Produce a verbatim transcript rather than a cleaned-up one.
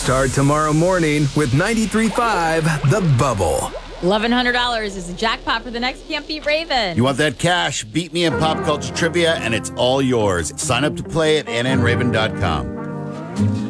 Start tomorrow morning with ninety-three point five The Bubble. eleven hundred dollars is the jackpot for the next Can't Beat Raven. You want that cash? Beat me in pop culture trivia, and it's all yours. Sign up to play at n n raven dot com.